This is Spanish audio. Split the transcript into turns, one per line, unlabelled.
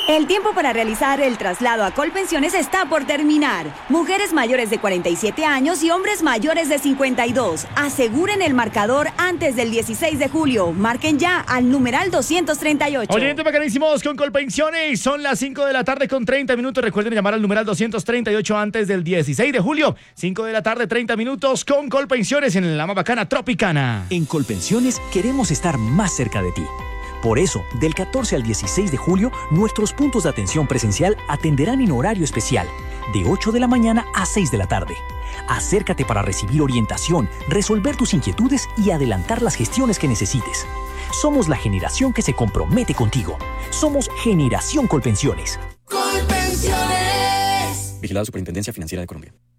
El tiempo para realizar el traslado a Colpensiones está por terminar. Mujeres mayores de 47 años y hombres mayores de 52. Aseguren el marcador antes del 16 de julio. Marquen ya al numeral 238.
Oyentes bacanísimos con Colpensiones. Son las 5 de la tarde con 30 minutos. Recuerden llamar al numeral 238 antes del 16 de julio. 5 de la tarde, 30 minutos con Colpensiones en la más bacana Tropicana.
En Colpensiones queremos estar más cerca de ti. Por eso, del 14 al 16 de julio, nuestros puntos de atención presencial atenderán en horario especial, de 8 de la mañana a 6 de la tarde. Acércate para recibir orientación, resolver tus inquietudes y adelantar las gestiones que necesites. Somos la generación que se compromete contigo. Somos Generación Colpensiones.
Colpensiones.
Vigilado Superintendencia Financiera de Colombia.